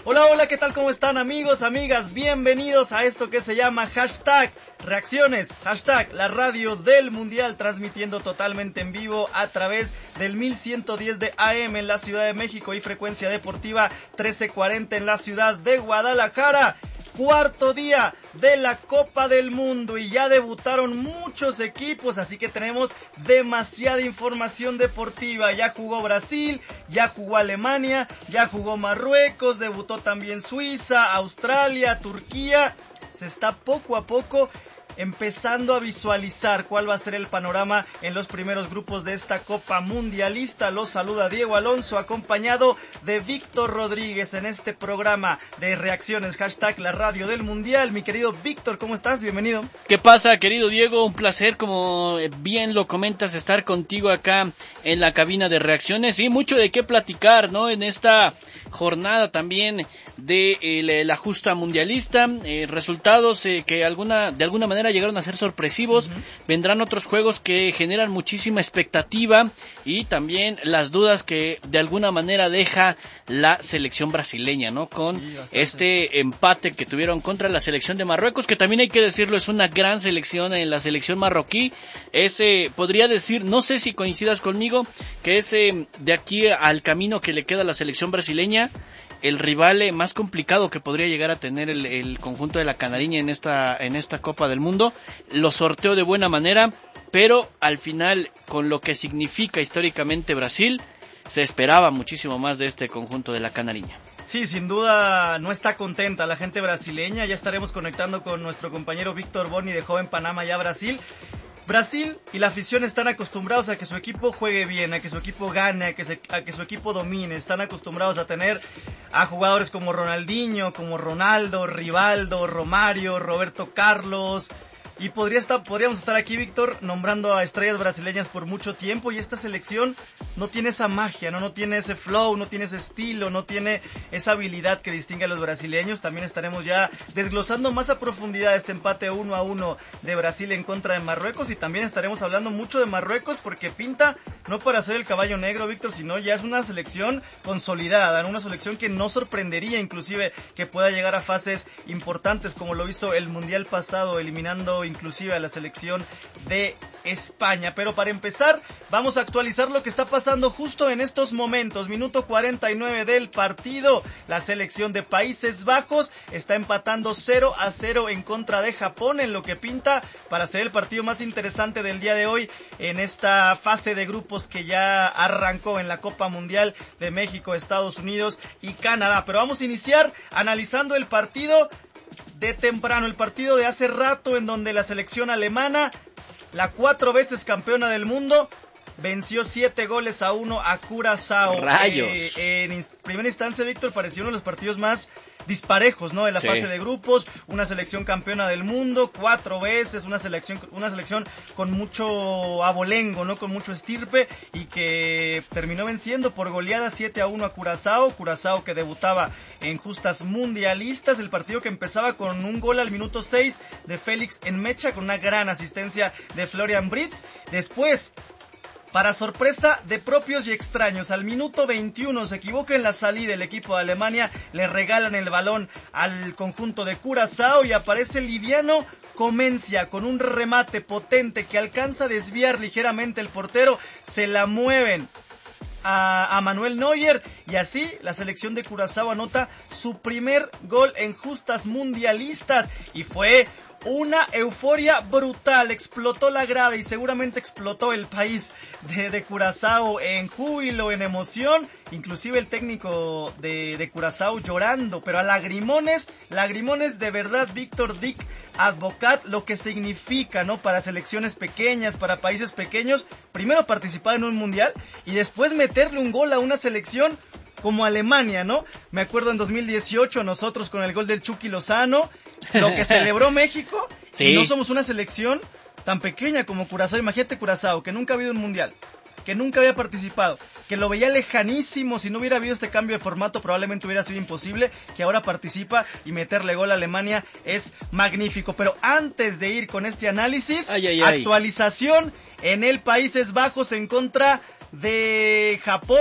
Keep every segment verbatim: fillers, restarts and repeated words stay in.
Hola, hola, ¿qué tal? ¿Cómo están, amigos, amigas? Bienvenidos a esto que se llama hashtag Reacciones, hashtag la radio del Mundial, transmitiendo totalmente en vivo a través del mil ciento diez de A M en la Ciudad de México y frecuencia deportiva trece cuarenta en la ciudad de Guadalajara. Cuarto día de la Copa del Mundo y ya debutaron muchos equipos, así que tenemos demasiada información deportiva. Ya jugó Brasil, ya jugó Alemania, ya jugó Marruecos, debutó también Suiza, Australia, Turquía. Se está poco a poco empezando a visualizar cuál va a ser el panorama en los primeros grupos de esta Copa Mundialista. Los saluda Diego Alonso, acompañado de Víctor Rodríguez en este programa de reacciones, hashtag la radio del Mundial. Mi querido Víctor, ¿cómo estás? Bienvenido. ¿Qué pasa, querido Diego? Un placer, como bien lo comentas, estar contigo acá en la cabina de reacciones y mucho de qué platicar, ¿no? En esta jornada también de eh, la justa mundialista, eh, resultados eh, que alguna de alguna manera llegaron a ser sorpresivos. Uh-huh. Vendrán otros juegos que generan muchísima expectativa y también las dudas que de alguna manera deja la selección brasileña, ¿no? Con sí, este empate que tuvieron contra la selección de Marruecos, que también hay que decirlo, es una gran selección en la selección marroquí. Ese, podría decir, no sé si coincidas conmigo, que es eh, de aquí al camino que le queda a la selección brasileña, el rival eh, más complicado que podría llegar a tener el, el conjunto de la Canariña en esta en esta Copa del Mundo. Lo sorteó de buena manera, pero al final, con lo que significa históricamente Brasil, se esperaba muchísimo más de este conjunto de la Canariña. Sí, sin duda no está contenta la gente brasileña. Ya estaremos conectando con nuestro compañero Víctor Boni de Joven Panamá ya Brasil. Brasil y la afición están acostumbrados a que su equipo juegue bien, a que su equipo gane, a que, se, a que su equipo domine. Están acostumbrados a tener a jugadores como Ronaldinho, como Ronaldo, Rivaldo, Romario, Roberto Carlos. Y podría estar, podríamos estar aquí, Víctor, nombrando a estrellas brasileñas por mucho tiempo, y esta selección no tiene esa magia, no, no tiene ese flow, no tiene ese estilo, no tiene esa habilidad que distingue a los brasileños. También estaremos ya desglosando más a profundidad este empate uno a uno de Brasil en contra de Marruecos, y también estaremos hablando mucho de Marruecos porque pinta no para ser el caballo negro, Víctor, sino ya es una selección consolidada, una selección que no sorprendería inclusive que pueda llegar a fases importantes como lo hizo el Mundial pasado, eliminando inclusive a la selección de España. Pero para empezar, vamos a actualizar lo que está pasando justo en estos momentos. Minuto cuarenta y nueve del partido. La selección de Países Bajos está empatando cero a cero en contra de Japón, en lo que pinta para ser el partido más interesante del día de hoy en esta fase de grupos que ya arrancó en la Copa Mundial de México, Estados Unidos y Canadá. Pero vamos a iniciar analizando el partido de temprano, el partido de hace rato, en donde la selección alemana, la cuatro veces campeona del mundo, venció siete goles a uno a Curazao. ¡Rayos! Eh, en in- primera instancia, Víctor, pareció uno de los partidos más disparejos, ¿no? En la sí. fase de grupos, una selección campeona del mundo, cuatro veces, una selección, una selección con mucho abolengo, ¿no? Con mucho estirpe, y que terminó venciendo por goleada siete a uno a Curazao. Curazao que debutaba en justas mundialistas, el partido que empezaba con un gol al minuto seis de Félix Enmecha, con una gran asistencia de Florian Wirtz. Después, para sorpresa de propios y extraños, al minuto veintiuno se equivoca en la salida el equipo de Alemania, le regalan el balón al conjunto de Curazao y aparece Liviano Comencia con un remate potente que alcanza a desviar ligeramente el portero, se la mueven a, a Manuel Neuer, y así la selección de Curazao anota su primer gol en justas mundialistas, y fue una euforia brutal. Explotó la grada y seguramente explotó el país de, de Curazao en júbilo, en emoción. Inclusive el técnico de, de Curazao llorando, pero a lagrimones, lagrimones de verdad, Víctor Dick Advocat, lo que significa, ¿no? Para selecciones pequeñas, para países pequeños, primero participar en un mundial y después meterle un gol a una selección como Alemania, ¿no? Me acuerdo en dos mil dieciocho nosotros con el gol del Chucky Lozano, lo que celebró México, sí. Y no somos una selección tan pequeña como Curazao. Imagínate Curazao, que nunca ha habido un mundial, que nunca había participado, que lo veía lejanísimo. Si no hubiera habido este cambio de formato probablemente hubiera sido imposible, que ahora participa y meterle gol a Alemania es magnífico. Pero antes de ir con este análisis, ay, ay, ay. actualización en el Países Bajos en contra de Japón.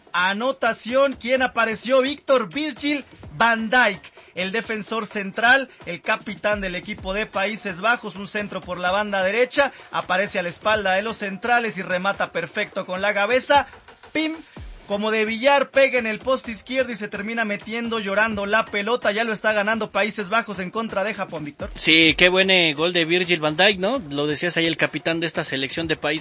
anotación. ¿Quién apareció? Víctor Virgil van Dijk, el defensor central, el capitán del equipo de Países Bajos, un centro por la banda derecha, aparece a la espalda de los centrales y remata perfecto con la cabeza, pim, como de billar, pega en el poste izquierdo y se termina metiendo, llorando la pelota. Ya lo está ganando Países Bajos en contra de Japón, Víctor. Sí, qué buen eh, gol de Virgil van Dijk, ¿no? Lo decías ahí, el capitán de esta selección de Países